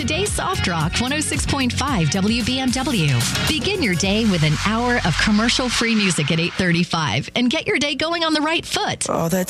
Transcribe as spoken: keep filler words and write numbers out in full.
today's Soft Rock one oh six point five W B M W. Begin your day with an hour of commercial-free music at eight thirty-five and get your day going on the right foot. All that